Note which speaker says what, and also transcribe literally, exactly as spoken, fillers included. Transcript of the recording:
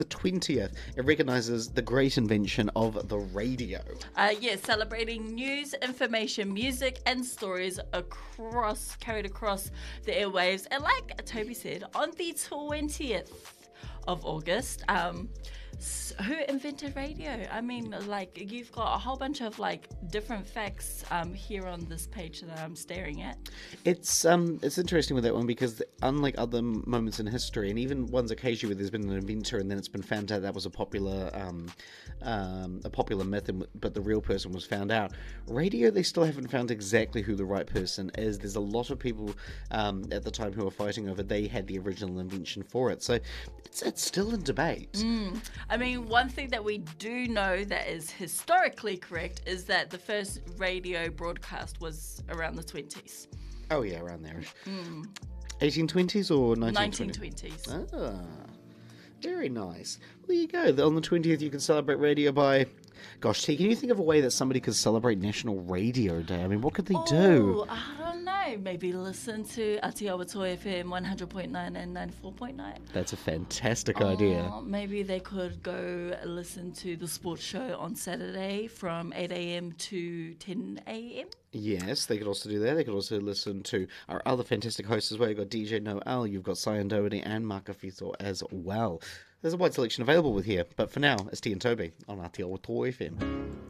Speaker 1: The twentieth, it recognises the great invention of the radio.
Speaker 2: Uh, yeah, celebrating news, information, music, and stories across, carried across the airwaves. And like Toby said, on the twentieth of August, um, s- who invented radio? I mean, like, you've got a whole bunch of, like, different facts um, here on this page that I'm staring at.
Speaker 1: It's um, it's interesting with that one because unlike other moments in history, and even ones occasionally where there's been an inventor and then it's been found out that was a popular, um, um, a popular myth, and, but the real person was found out. Radio, they still haven't found exactly who the right person is. There's a lot of people um, at the time who are fighting over they had the original invention for it, so it's it's still in debate.
Speaker 2: Mm. I mean, one thing that we do know that is historically correct is that the first radio broadcast was around the twenties.
Speaker 1: Oh yeah, around there.
Speaker 2: Mm.
Speaker 1: eighteen twenties or nineteen
Speaker 2: nineteen
Speaker 1: twenties?
Speaker 2: twenties.
Speaker 1: Ah, very nice. Well, there you go. On the twentieth, you can celebrate radio by... Gosh, T, can you think of a way that somebody could celebrate National Radio Day? I mean, what could they do?
Speaker 2: Oh, I don't know. Maybe listen to Aotearoa F M one hundred point nine and ninety-four point nine.
Speaker 1: That's a fantastic idea.
Speaker 2: Or maybe they could go listen to the sports show on Saturday from eight a.m. to ten a.m.
Speaker 1: Yes, they could also do that. They could also listen to our other fantastic hosts as well. You've got D J Noel, you've got Cyan Doherty and Marka Fito as well. There's a wide selection available with here, but for now, it's T and Toby on Aotearoa F M.